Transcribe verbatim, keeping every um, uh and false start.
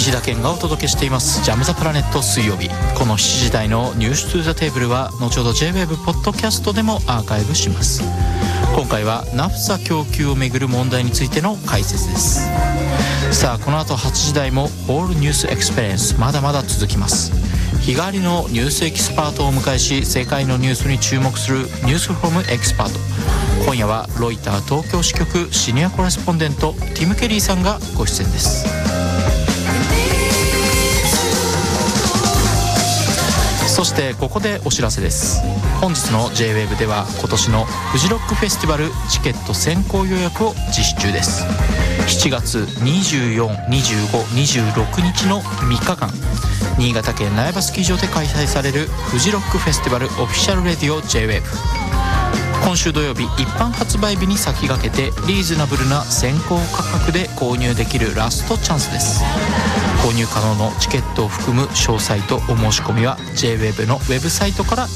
石田健がお届けしていますジャムザプラネット水曜日。このしちじ台のニューストゥーザテーブルは後ほど ジェイウェーブ ポッドキャストでもアーカイブします。今回はナフサ供給をめぐる問題についての解説です。さあこの後はちじ台もオールニュースエクスペリエンスまだまだ続きます。日替わりのニュースエキスパートをお迎えし、世界のニュースに注目するニュースフロムエキスパート。今夜はロイター東京支局シニアコレスポンデントティム・ケリーさんがご出演です。そしてここでお知らせです。本日の ジェイウェーブ では今年のフジロックフェスティバルチケット先行予約を実施中です。しちがつにじゅうよん、にじゅうご、にじゅうろくにちのみっかかん、新潟県苗場スキー場で開催されるフジロックフェスティバルオフィシャルレディオ ジェイウェーブ。今週土曜日一般発売日に先駆けてリーズナブルな先行価格で購入できるラストチャンスです。購入可能のチケットを含む詳細とお申し込みは ジェイウェーブ のウェブサイトから